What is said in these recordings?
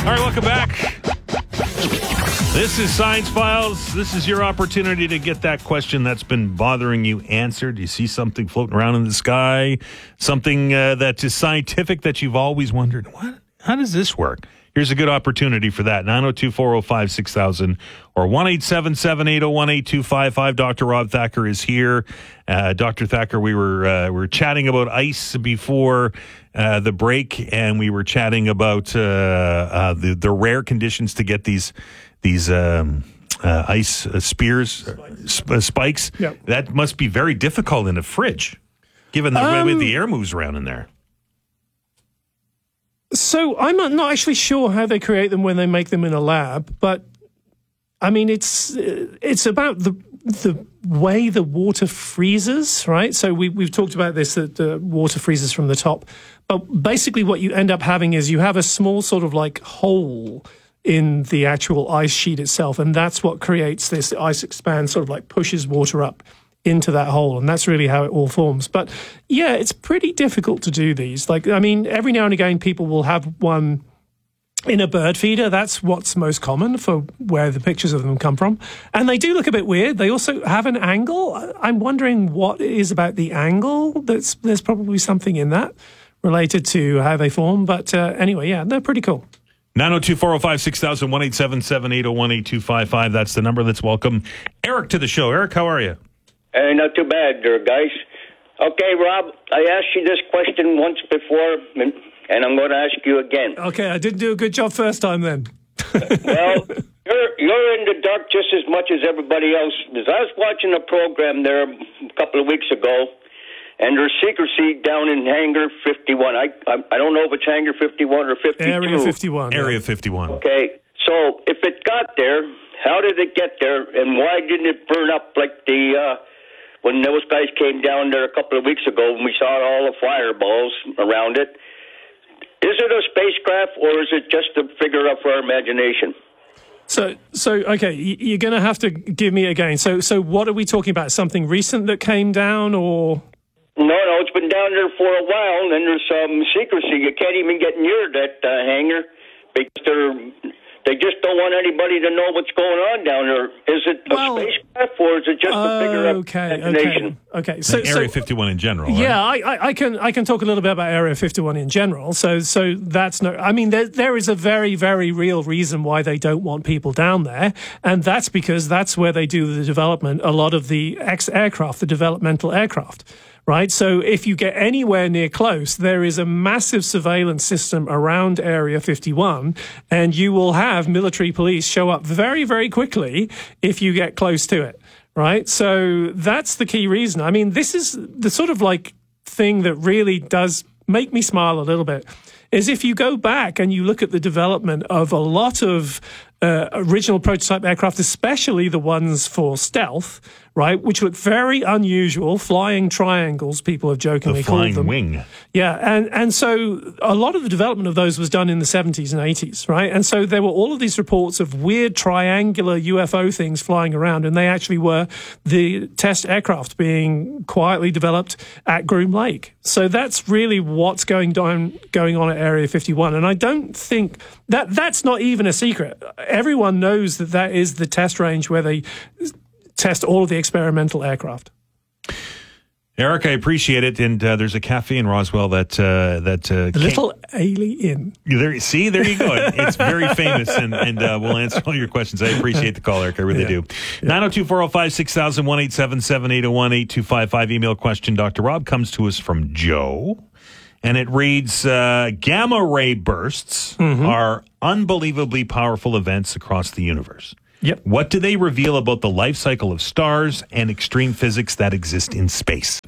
right, welcome back. This is Science Files. This is your opportunity to get that question that's been bothering you answered. You see something floating around in the sky, something that is scientific that you've always wondered, what? How does this work? Here's a good opportunity for that. 902-405-6000 or 1-877-801-8255. Dr. Rob Thacker is here. Dr. Thacker, we were chatting about ice before the break, and we were chatting about the rare conditions to get these ice spears, spikes. Yep. That must be very difficult in a fridge, given the way the air moves around in there. So I'm not actually sure how they create them when they make them in a lab, but I mean it's about the way the water freezes, right? So we've talked about this, that the water freezes from the top, but basically what you end up having is you have a small sort of like hole in the actual ice sheet itself, and that's what creates this. The ice expands, sort of like pushes water up into that hole, and that's really how it all forms. But yeah, it's pretty difficult to do these. Like, I mean, every now and again people will have one in a bird feeder. That's what's most common for where the pictures of them come from, and they do look a bit weird. They also have an angle. I'm wondering what it is about the angle. There's probably something in that related to how they form, but anyway, yeah, they're pretty cool. 902-405-6000, 1-877-801-8255. That's the number. Let's welcome Eric to the show. Eric, how are you? Hey, not too bad there, guys. Okay, Rob, I asked you this question once before, and I'm going to ask you again. Okay, I didn't do a good job first time then. Well, you're in the dark just as much as everybody else. Because I was watching a program there a couple of weeks ago, and there's secrecy down in Hangar 51. I don't know if it's Hangar 51 or 52. Area 51. Area 51. Okay, so if it got there, how did it get there, and why didn't it burn up like when those guys came down there a couple of weeks ago and we saw all the fireballs around it? Is it a spacecraft or is it just a figure of our imagination? So okay, you're going to have to give me again. So what are we talking about? Something recent that came down, or? No, it's been down there for a while, and there's some secrecy. You can't even get near that hangar because they just don't want anybody to know what's going on down there. Is it a spacecraft or is it just a figure of imagination? Okay. So Area 51 in general. Yeah, right? I can talk a little bit about Area 51 in general. So that's no. I mean, there is a very, very real reason why they don't want people down there, and that's because that's where they do the development. A lot of the aircraft, the developmental aircraft. Right, so if you get anywhere near close, there is a massive surveillance system around Area 51, and you will have military police show up very, very quickly if you get close to it. Right, so that's the key reason. I mean, this is the sort of like thing that really does make me smile a little bit, is if you go back and you look at the development of a lot of original prototype aircraft, especially the ones for stealth, right, which look very unusual, flying triangles, people have jokingly called them. The flying wing. Yeah, and so a lot of the development of those was done in the 70s and 80s, right? And so there were all of these reports of weird triangular UFO things flying around, and they actually were the test aircraft being quietly developed at Groom Lake. So that's really what's going on at Area 51. And I don't think that's not even a secret. Everyone knows that is the test range where they test all of the experimental aircraft. Eric, I appreciate it. And there's a cafe in Roswell that Little Alien. There you go. It's very famous, and we'll answer all your questions. I appreciate the call, Eric. I really do. 902-405-6000, 1-877-801-8255. Email question, Dr. Rob, comes to us from Joe. And it reads, gamma ray bursts are unbelievably powerful events across the universe. Yep. What do they reveal about the life cycle of stars and extreme physics that exist in space?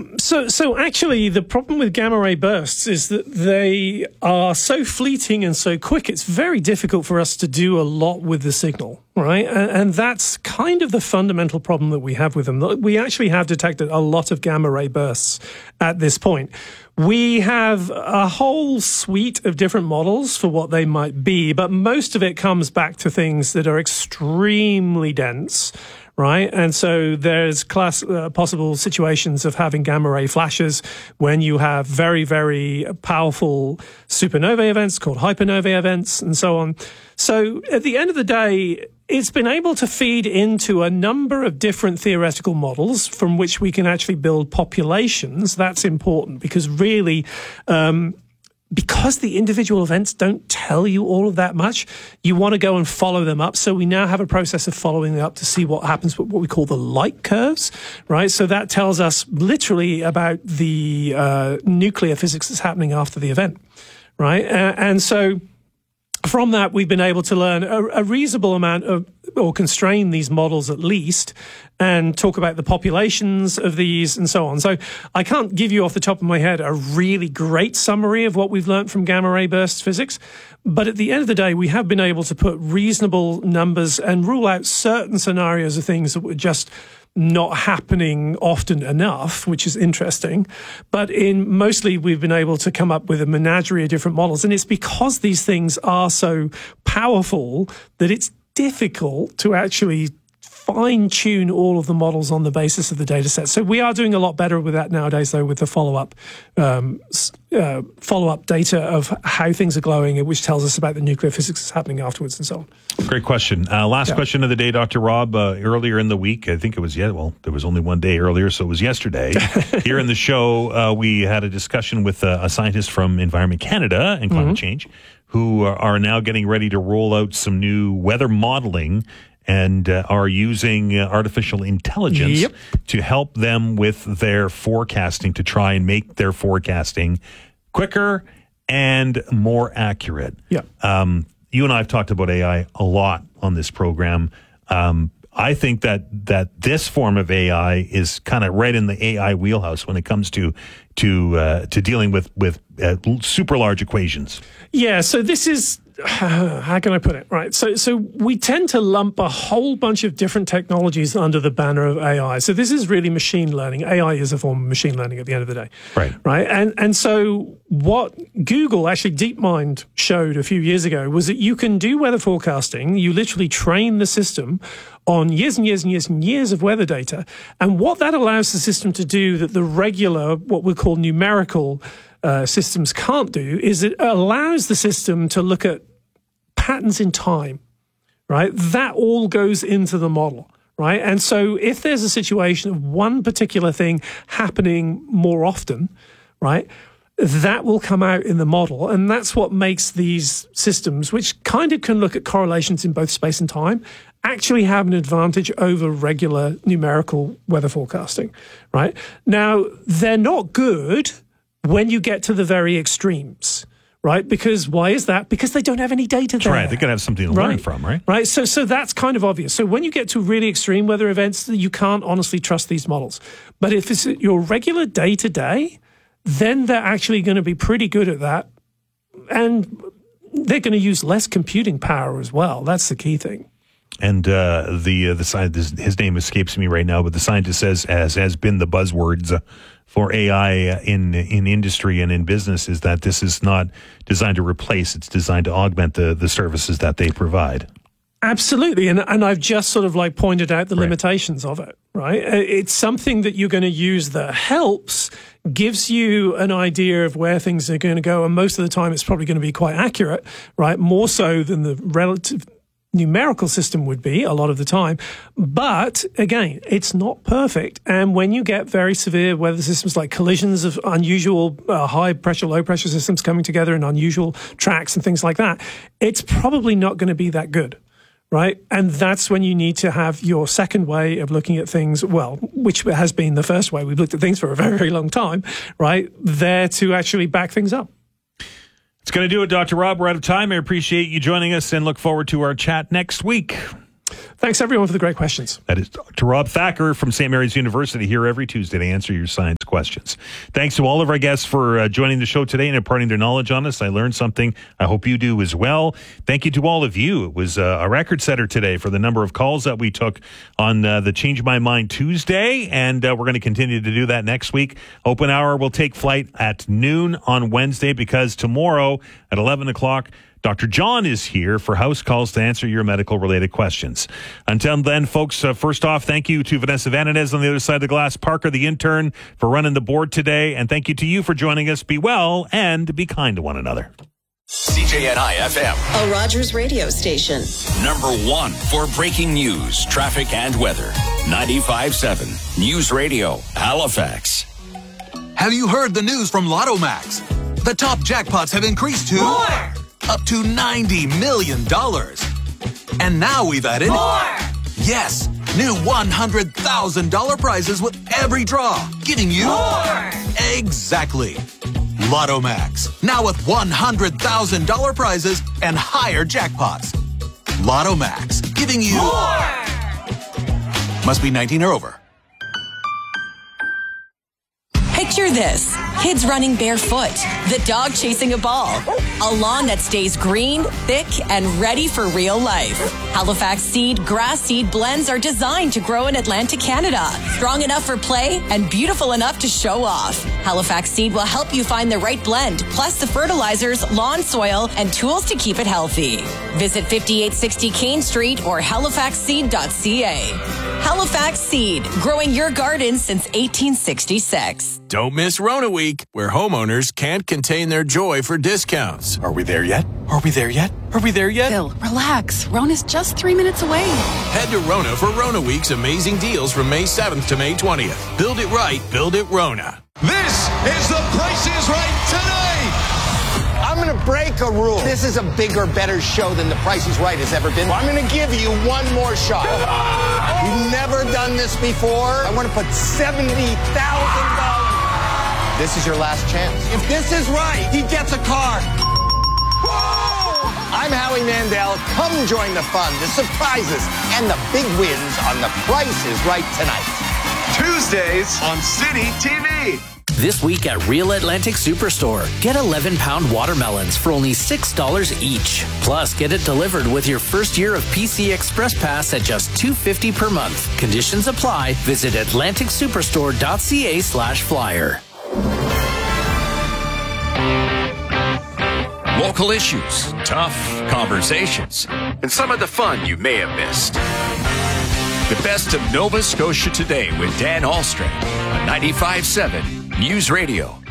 So actually, the problem with gamma ray bursts is that they are so fleeting and so quick, it's very difficult for us to do a lot with the signal, right? And that's kind of the fundamental problem that we have with them. We actually have detected a lot of gamma ray bursts at this point. We have a whole suite of different models for what they might be, but most of it comes back to things that are extremely dense, right? And so there's possible situations of having gamma ray flashes when you have very, very powerful supernovae events called hypernovae events and so on. So at the end of the day, it's been able to feed into a number of different theoretical models from which we can actually build populations. That's important because really, because the individual events don't tell you all of that much, you want to go and follow them up. So we now have a process of following them up to see what happens with what we call the light curves, right? So that tells us literally about the nuclear physics that's happening after the event, right? And so from that, we've been able to learn a reasonable amount of, or constrain these models at least, and talk about the populations of these and so on. So I can't give you off the top of my head a really great summary of what we've learned from gamma ray burst physics. But at the end of the day, we have been able to put reasonable numbers and rule out certain scenarios of things that were just not happening often enough, which is interesting. But mostly we've been able to come up with a menagerie of different models. And it's because these things are so powerful that it's difficult to actually fine-tune all of the models on the basis of the data set. So we are doing a lot better with that nowadays, though, with the follow-up data of how things are glowing, which tells us about the nuclear physics that's happening afterwards and so on. Great question. Last question of the day, Dr. Rob. Earlier in the week, I think it was, there was only one day earlier, so it was yesterday. Here in the show, we had a discussion with a scientist from Environment Canada and climate change, who are now getting ready to roll out some new weather modeling and are using artificial intelligence to help them with their forecasting, to try and make their forecasting quicker and more accurate. You and I have talked about AI a lot on this program. I think that this form of AI is kind of right in the AI wheelhouse when it comes to dealing with super large equations. Yeah, so this is, how can I put it? Right. So we tend to lump a whole bunch of different technologies under the banner of AI. So this is really machine learning. AI is a form of machine learning at the end of the day. Right. And so what Google, actually DeepMind, showed a few years ago was that you can do weather forecasting. You literally train the system on years and years and years and years of weather data. And what that allows the system to do that the regular, what we call numerical systems can't do, is it allows the system to look at patterns in time, right? That all goes into the model, right? And so if there's a situation of one particular thing happening more often, right, that will come out in the model. And that's what makes these systems, which kind of can look at correlations in both space and time, actually have an advantage over regular numerical weather forecasting, right? Now, they're not good when you get to the very extremes, right? Because why is that? Because they don't have any data there. Right. They're going to have something to learn from, right? Right. So that's kind of obvious. So when you get to really extreme weather events, you can't honestly trust these models. But if it's your regular day-to-day, then they're actually going to be pretty good at that. And they're going to use less computing power as well. That's the key thing. And the scientist, his name escapes me right now, but the scientist says, as has been the buzzwords for AI in industry and in business, is that this is not designed to replace, it's designed to augment the services that they provide. Absolutely. And I've just sort of like pointed out the limitations of it, right? It's something that you're going to use that helps, gives you an idea of where things are going to go. And most of the time, it's probably going to be quite accurate, right? More so than the relative numerical system would be a lot of the time. But again, it's not perfect. And when you get very severe weather systems like collisions of unusual high pressure, low pressure systems coming together in unusual tracks and things like that, it's probably not going to be that good. Right. And that's when you need to have your second way of looking at things, well, which has been the first way we've looked at things for a very, very long time, right, there to actually back things up. It's going to do it, Dr. Rob. We're out of time. I appreciate you joining us and look forward to our chat next week. Thanks, everyone, for the great questions. That is Dr. Rob Thacker from St. Mary's University, here every Tuesday to answer your science questions. Thanks to all of our guests for joining the show today and imparting their knowledge on us. I learned something. I hope you do as well. Thank you to all of you. It was a record setter today for the number of calls that we took on the Change My Mind Tuesday, and we're going to continue to do that next week. Open Hour will take flight at noon on Wednesday, because tomorrow at 11 o'clock, Dr. John is here for house calls to answer your medical-related questions. Until then, folks, first off, thank you to Vanessa Vananez on the other side of the glass, Parker, the intern, for running the board today, and thank you to you for joining us. Be well and be kind to one another. CJNI FM, a Rogers radio station. number 1 for breaking news, traffic, and weather. 95.7 News Radio, Halifax. Have you heard the news from Lotto Max? The top jackpots have increased to more! Up to $90 million. And now we've added more! Yes, new $100,000 prizes with every draw, giving you more! Exactly. Lotto Max, now with $100,000 prizes and higher jackpots. Lotto Max, giving you more! Must be 19 or over. Picture this. Kids running barefoot, the dog chasing a ball, a lawn that stays green, thick, and ready for real life. Halifax Seed grass seed blends are designed to grow in Atlantic Canada, strong enough for play and beautiful enough to show off. Halifax Seed will help you find the right blend, plus the fertilizers, lawn soil, and tools to keep it healthy. Visit 5860 Kane Street or halifaxseed.ca. Halifax Seed, growing your garden since 1866. Don't miss Rona Week, where homeowners can't contain their joy for discounts. Are we there yet? Are we there yet? Are we there yet? Bill, relax. Rona's just 3 minutes away. Head to Rona for Rona Week's amazing deals from May 7th to May 20th. Build it right, build it Rona. This is The Price is Right tonight. I'm going to break a rule. This is a bigger, better show than The Price is Right has ever been. I'm going to give you one more shot. You've never done this before. I want to put $70,000. This is your last chance. If this is right, he gets a car. Whoa! I'm Howie Mandel. Come join the fun, the surprises, and the big wins on The Price is Right tonight. Tuesdays on City TV. This week at Real Atlantic Superstore, get 11-pound watermelons for only $6 each. Plus, get it delivered with your first year of PC Express Pass at just $2.50 per month. Conditions apply. Visit atlanticsuperstore.ca/flyer. Local issues, tough conversations, and some of the fun you may have missed. The best of Nova Scotia Today with Dan Ahlstrom on 95.7 News Radio,